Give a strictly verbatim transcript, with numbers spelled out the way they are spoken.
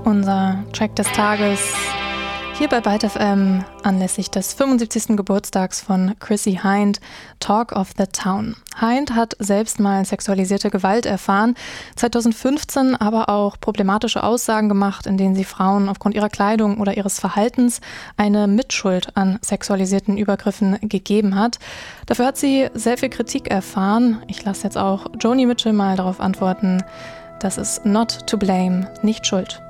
Unser Track des Tages hier bei Byte F M anlässlich des fünfundsiebzigsten Geburtstags von Chrissie Hynde, Talk of the Town. Hynde hat selbst mal sexualisierte Gewalt erfahren, zweitausendfünfzehn aber auch problematische Aussagen gemacht, in denen sie Frauen aufgrund ihrer Kleidung oder ihres Verhaltens eine Mitschuld an sexualisierten Übergriffen gegeben hat. Dafür hat sie sehr viel Kritik erfahren. Ich lasse jetzt auch Joni Mitchell mal darauf antworten, das ist not to blame, nicht schuld.